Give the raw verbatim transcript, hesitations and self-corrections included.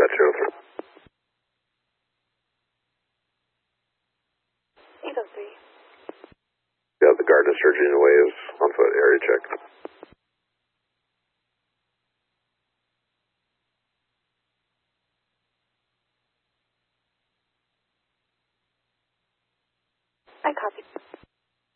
dispatch zero three. eight oh three. Yeah, the guard surging away is on foot. Area check. I copy.